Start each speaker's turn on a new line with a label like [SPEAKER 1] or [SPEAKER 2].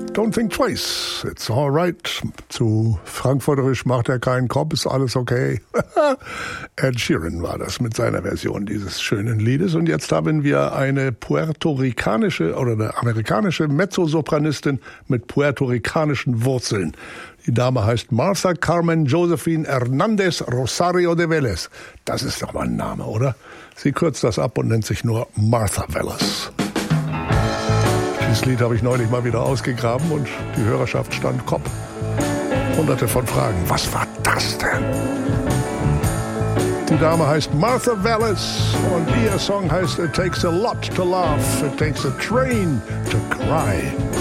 [SPEAKER 1] Don't think twice, it's alright. Zu Frankfurterisch macht er keinen Kopf, ist alles okay. Ed Sheeran war das mit seiner Version dieses schönen Liedes. Und jetzt haben wir eine puerto-ricanische oder eine amerikanische Mezzosopranistin mit puerto-ricanischen Wurzeln. Die Dame heißt Martha Carmen Josephine Hernandez Rosario de Velez. Das ist doch mal ein Name, oder? Sie kürzt das ab und nennt sich nur Martha Velez. Dieses Lied habe ich neulich mal wieder ausgegraben und die Hörerschaft stand Kopf. Hunderte von Fragen. Was war das denn? Die Dame heißt Martha Velez und ihr Song heißt It Takes a Lot to Laugh, It Takes a Train to Cry.